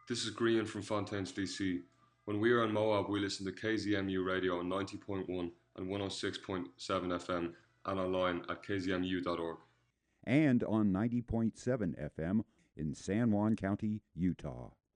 This is Grian from Fontaines, DC. When we are in Moab, we listen to KZMU radio on 90.1 and 106.7 FM and online at kzmu.org. And on 90.7 FM in San Juan County, Utah.